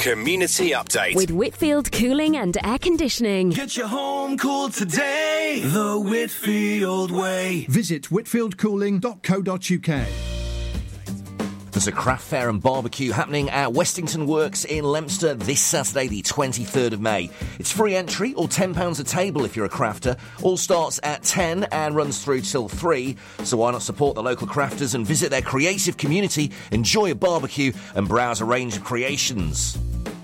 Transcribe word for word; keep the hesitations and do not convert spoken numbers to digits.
Community Update. With Whitfield Cooling and Air Conditioning. Get your home cooled today, the Whitfield way. Visit whitfield cooling dot co dot uk. There's a craft fair and barbecue happening at Westington Works in Leominster this Saturday, the twenty-third of May. It's free entry or ten pounds a table if you're a crafter. All starts at ten and runs through till three. So why not support the local crafters and visit their creative community, enjoy a barbecue and browse a range of creations.